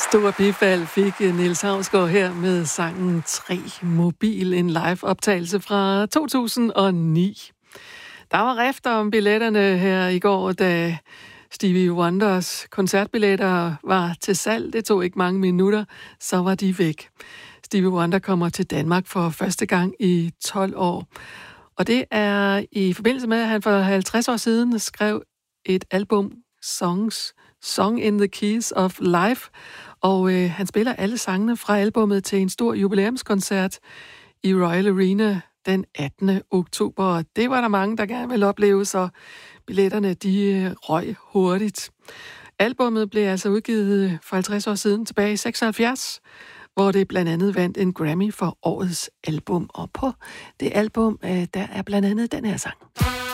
Stor bifald fik Niels Hausgaard her med sangen 3 Mobil, en live-optagelse fra 2009. Der var rift om billetterne her i går, da Stevie Wonders koncertbilletter var til salg. Det tog ikke mange minutter, så var de væk. Stevie Wonder kommer til Danmark for første gang i 12 år. Og det er i forbindelse med, at han for 50 år siden skrev et album, Song in the Keys of Life, og han spiller alle sangene fra albummet til en stor jubilæumskoncert i Royal Arena den 18. oktober. Og det var der mange, der gerne ville opleve, så billetterne de røg hurtigt. Albummet blev altså udgivet for 50 år siden, tilbage i 76, hvor det blandt andet vandt en Grammy for årets album. Og på det album, der er blandt andet den her sang.